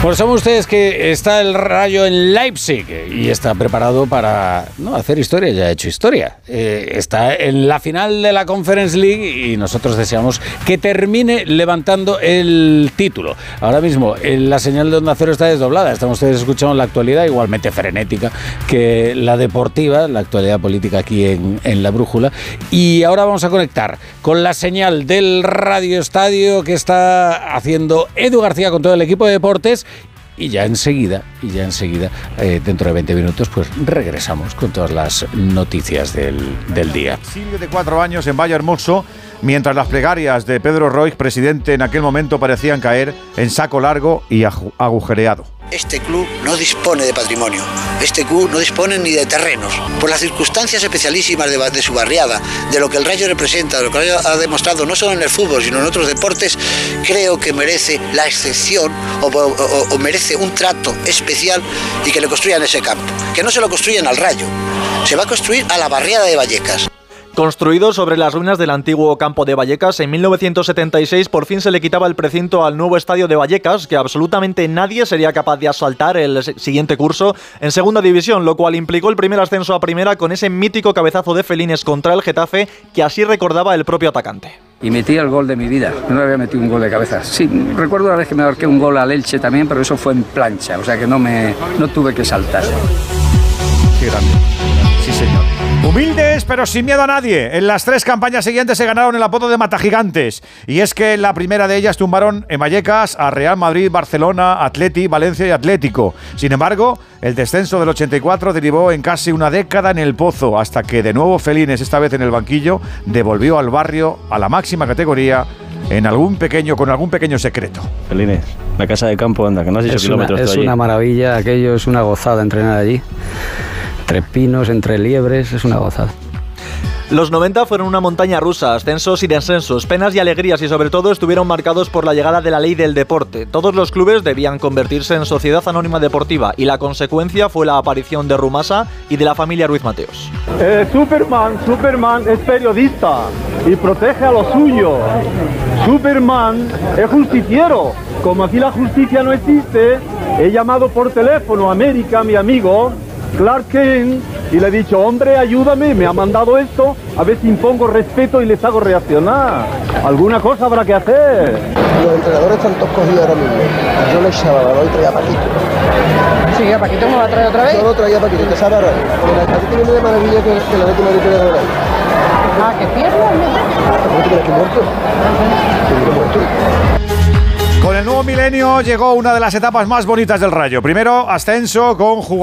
Pues saben ustedes que está el Rayo en Leipzig y está preparado para hacer historia, ya ha hecho historia. Está en la final de la Conference League y nosotros deseamos que termine levantando el título. Ahora mismo la señal de Onda Cero está desdoblada, estamos ustedes escuchando la actualidad igualmente frenética que la deportiva, la actualidad política aquí en La Brújula. Y ahora vamos a conectar con la señal del Radio Estadio que está haciendo Edu García con todo el equipo de deportes. Y ya enseguida, dentro de 20 minutos, pues regresamos con todas las noticias del día. Exilio de 4 años en Valle Hermoso, mientras las plegarias de Pedro Roig, presidente en aquel momento, parecían caer en saco largo y agujereado. Este club no dispone de patrimonio, este club no dispone ni de terrenos. Por las circunstancias especialísimas de su barriada, de lo que el Rayo representa, de lo que el Rayo ha demostrado no solo en el fútbol, sino en otros deportes, creo que merece la excepción o merece un trato especial y que le construyan ese campo. Que no se lo construyan al Rayo, se va a construir a la barriada de Vallecas. Construido sobre las ruinas del antiguo campo de Vallecas, en 1976 por fin se le quitaba el precinto al nuevo estadio de Vallecas, que absolutamente nadie sería capaz de asaltar el siguiente curso en segunda división, lo cual implicó el primer ascenso a primera con ese mítico cabezazo de Felines contra el Getafe, que así recordaba el propio atacante. Y metí el gol de mi vida, no había metido un gol de cabeza. Sí, recuerdo la vez que me marqué un gol al Elche también, pero eso fue en plancha, o sea que no tuve que saltar. Qué grande. Sí, señor. Humildes, pero sin miedo a nadie. En las 3 campañas siguientes se ganaron el apodo de Matagigantes. Y es que en la primera de ellas tumbaron en Vallecas a Real Madrid, Barcelona, Atleti, Valencia y Atlético. Sin embargo, el descenso del 84 derivó en casi una década en el pozo, hasta que de nuevo Felines, esta vez en el banquillo, devolvió al barrio a la máxima categoría con algún pequeño secreto. Felines, la casa de campo, anda, que no has hecho kilómetros. Es una maravilla, aquello es una gozada entrenar allí. Entre pinos, entre liebres, es una gozada. Los 90 fueron una montaña rusa, ascensos y descensos, penas y alegrías, y sobre todo estuvieron marcados por la llegada de la ley del deporte. Todos los clubes debían convertirse en sociedad anónima deportiva y la consecuencia fue la aparición de Rumasa y de la familia Ruiz Mateos. Superman es periodista y protege a los suyos. Superman es justiciero. Como aquí la justicia no existe, he llamado por teléfono a América, mi amigo Clark Kent, y le he dicho, hombre, ayúdame, me ha mandado esto, a ver si impongo respeto y les hago reaccionar. Alguna cosa habrá que hacer. Los entrenadores están todos cogidos ahora mismo. Yo le echaba, hoy traía a Paquito. Sí, ¿a Paquito me va a traer otra vez? Yo lo traía a Paquito, te sabe ahora. Pero Paquito viene de maravilla que la Leti Madrid de ahora. Ah, ¿qué piernas? ¿No te crees que muerto? Que muerto. Con el nuevo milenio llegó una de las etapas más bonitas del Rayo. Primero, ascenso con jugadores